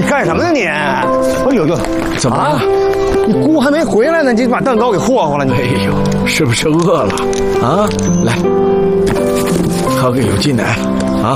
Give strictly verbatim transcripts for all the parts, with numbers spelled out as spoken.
干什么呢你？哎呦呦， 怎么了？ 啊、你姑还没回来呢，你就把蛋糕给霍霍了你。 哎呦，是不是饿了啊？来，喝个有机奶啊，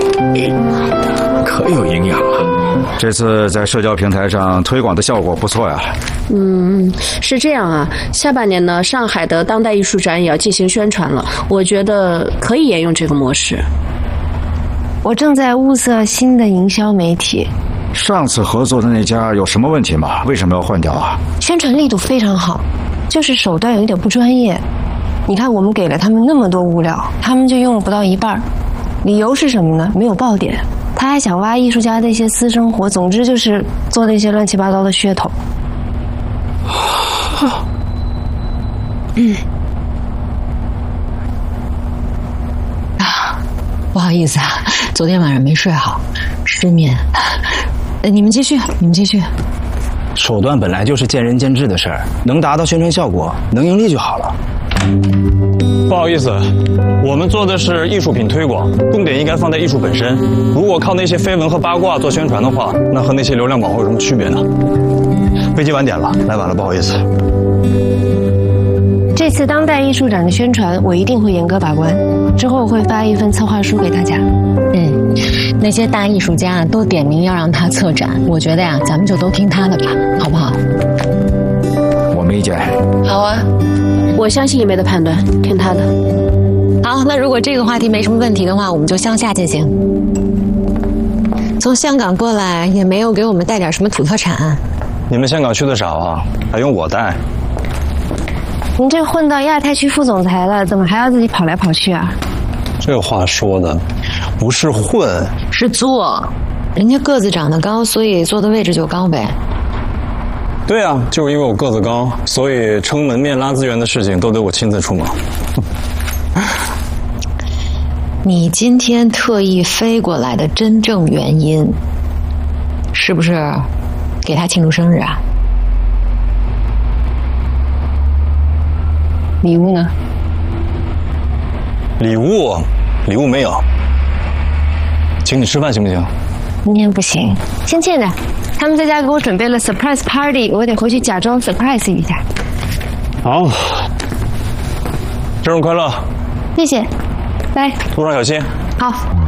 可有营养了。 这次在社交平台上推广的效果不错呀。 嗯，是这样啊。下半年呢，上海的当代艺术展也要进行宣传了，我觉得可以沿用这个模式。 我正在物色新的营销媒体。 上次合作的那家有什么问题吗？为什么要换掉啊？ 宣传力度非常好，就是手段有点不专业。你看，我们给了他们那么多物料，他们就用了不到一半。理由是什么呢？没有爆点。他还想挖艺术家的一些私生活，总之就是做了一些乱七八糟的噱头。 嗯。啊，不好意思啊，昨天晚上没睡好，失眠。呃，你们继续，你们继续。 手段本来就是见仁见智的事儿，能达到宣传效果，能盈利就好了。 不好意思，我们做的是艺术品推广，重点应该放在艺术本身。如果靠那些绯闻和八卦做宣传的话，那和那些流量网红有什么区别呢？飞机晚点了，来晚了，不好意思。 这次当代艺术展的宣传，我一定会严格把关。之后我会发一份策划书给大家。 嗯，那些大艺术家都点名要让他策展，我觉得呀，咱们就都听他的吧，好不好？ 我没意见。 好啊，我相信一梅的判断，听他的。 好，那如果这个话题没什么问题的话，我们就向下进行。从香港过来也没有给我们带点什么土特产。 你们香港去的少啊，还用我带？ 您这混到亚太区副总裁了，怎么还要自己跑来跑去啊？ 这话说的，不是混， 是做。人家个子长得高，所以坐的位置就高呗。 对啊，就是因为我个子高，所以撑门面拉资源的事情都得我亲自出马。 你今天特意飞过来的真正原因，是不是给他庆祝生日啊？ 礼物呢？ 礼物，礼物没有。请你吃饭行不行？ 今天不行，先欠着。他们在家给我准备了 surprise party， 我得回去假装 surprise 一下。 好，生日快乐！ 谢谢，拜。 路上小心。 好。